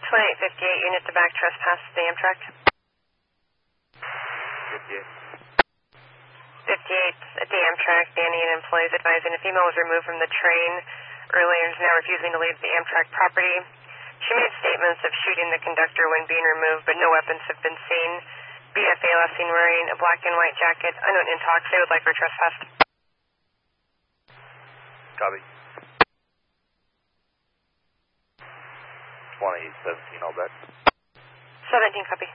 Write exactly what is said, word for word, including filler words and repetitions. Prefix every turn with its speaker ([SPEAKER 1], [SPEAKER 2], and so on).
[SPEAKER 1] twenty-eight fifty-eight, unit to back trespass the Amtrak.
[SPEAKER 2] fifty-eight.
[SPEAKER 1] fifty-eight at the Amtrak, Danny and employees advising a female was removed from the train earlier and is now refusing to leave the Amtrak property. She made statements of shooting the conductor when being removed, but no weapons have been seen. B F A last seen wearing a black and white jacket, unknown intox. They would like her trespassed.
[SPEAKER 2] Copy. twenty-eight seventeen, all back.
[SPEAKER 1] seventeen, copy.